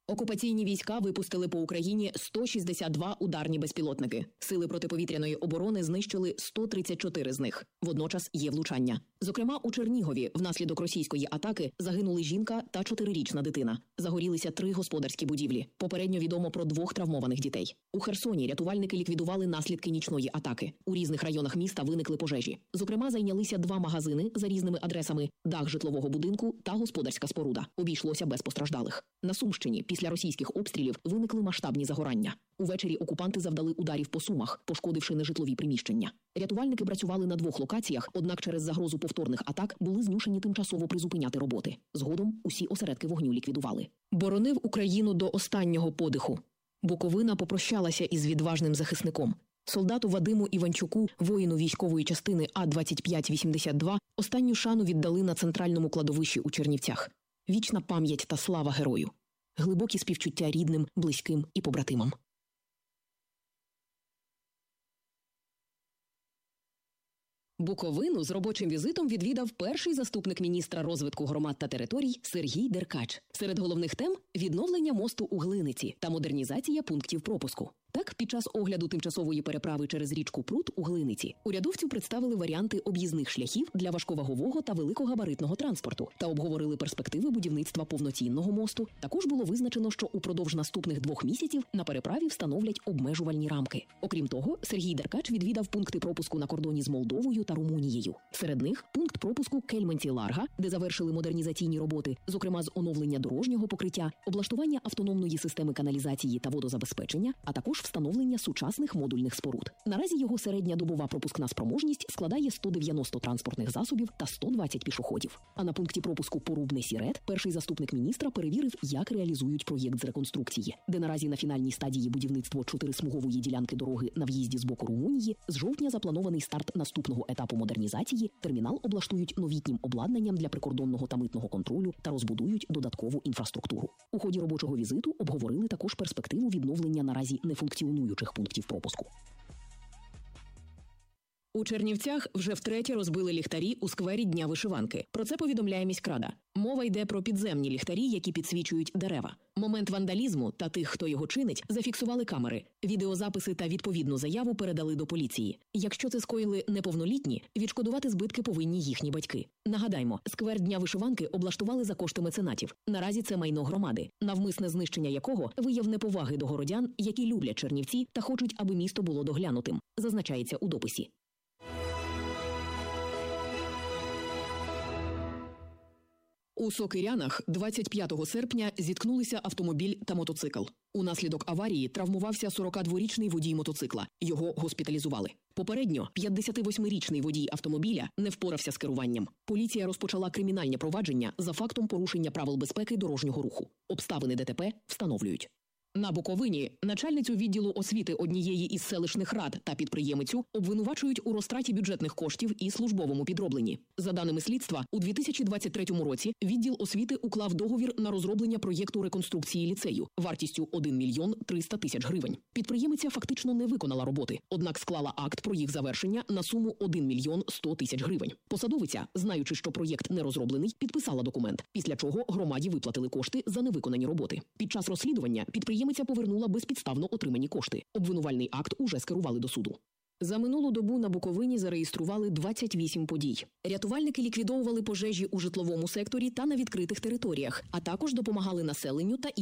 Окупаційні війська випустили по Україні 162 ударні безпілотники. Сили протиповітряної оборони знищили 134 з них. Водночас є влучання. Зокрема, у Чернігові внаслідок російської атаки загинули жінка та 4-річна дитина. Загорілися 3 господарські будівлі. Попередньо відомо про 2 травмованих дітей. У Херсоні рятувальники ліквідували наслідки нічної атаки. У різних районах міста виникли пожежі. Зокрема, зайнялися 2 магазини за різними адресами, дах житлового будинку та господарська споруда. Обійшлося без постраждалих. На Сумщині після російських обстрілів виникли масштабні загорання. Увечері окупанти завдали ударів по Сумах, пошкодивши нежитлові приміщення. Рятувальники працювали на 2 локаціях, однак через загрозу повторних атак були змушені тимчасово призупиняти роботи. Згодом усі осередки вогню ліквідували. Боронив Україну до останнього подиху. Буковина попрощалася із відважним захисником. Солдату Вадиму Іванчуку, воїну військової частини А-2582, останню шану віддали на центральному кладовищі у Чернівцях. Вічна пам'ять та слава герою. Глибокі співчуття рідним, близьким і побратимам. Буковину з робочим візитом відвідав перший заступник міністра розвитку громад та територій Сергій Деркач. Серед головних тем – відновлення мосту у Глиниці та модернізація пунктів пропуску. Так, під час огляду тимчасової переправи через річку Прут у Глиниці урядовцю представили варіанти об'їзних шляхів для важковагового та великогабаритного транспорту та обговорили перспективи будівництва повноцінного мосту. Також було визначено, що упродовж наступних 2 місяців на переправі встановлять обмежувальні рамки. Окрім того, Сергій Деркач відвідав пункти пропуску на кордоні з Молдовою та Румунією. Серед них пункт пропуску Кельменці-Ларга, де завершили модернізаційні роботи, зокрема з оновлення дорожнього покриття, облаштування автономної системи каналізації та водозабезпечення, а також встановлення сучасних модульних споруд. Наразі його середня добова пропускна спроможність складає 190 транспортних засобів та 120 пішоходів. А на пункті пропуску Порубне-Сірет перший заступник міністра перевірив, як реалізують проєкт з реконструкції, де наразі на фінальній стадії будівництво 4-смугової ділянки дороги на в'їзді з боку Румунії. З жовтня запланований старт наступного етапу модернізації. Термінал облаштують новітнім обладнанням для прикордонного та митного контролю та розбудують додаткову інфраструктуру. У ході робочого візиту обговорили також перспективу відновлення наразі нефункціонуючих пунктів пропуску. У Чернівцях вже втретє розбили ліхтарі у сквері Дня вишиванки. Про це повідомляє міськрада. Мова йде про підземні ліхтарі, які підсвічують дерева. Момент вандалізму та тих, хто його чинить, зафіксували камери. Відеозаписи та відповідну заяву передали до поліції. Якщо це скоїли неповнолітні, відшкодувати збитки повинні їхні батьки. Нагадаймо, сквер Дня вишиванки облаштували за кошти меценатів. Наразі це майно громади, навмисне знищення якого вияв неповаги до городян, які люблять Чернівці та хочуть, аби місто було доглянутим, зазначається у дописі. У Сокирянах 25 серпня зіткнулися автомобіль та мотоцикл. Унаслідок аварії травмувався 42-річний водій мотоцикла. Його госпіталізували. Попередньо 58-річний водій автомобіля не впорався з керуванням. Поліція розпочала кримінальне провадження за фактом порушення правил безпеки дорожнього руху. Обставини ДТП встановлюють. На Буковині начальницю відділу освіти однієї із селищних рад та підприємицю обвинувачують у розтраті бюджетних коштів і службовому підробленні. За даними слідства, у 2023 році відділ освіти уклав договір на розроблення проєкту реконструкції ліцею вартістю 1 мільйон 300 тисяч гривень. Підприємиця фактично не виконала роботи, однак склала акт про їх завершення на суму 1 мільйон 100 тисяч гривень. Посадовиця, знаючи, що проєкт не розроблений, підписала документ, після чого громаді виплатили кошти за невиконані роботи. Під час розслідування підприємиця повернула безпідставно отримані кошти. Обвинувальний акт уже скерували до суду. За минулу добу на Буковині зареєстрували 28 подій. Рятувальники ліквідовували пожежі у житловому секторі та на відкритих територіях, а також допомагали населенню та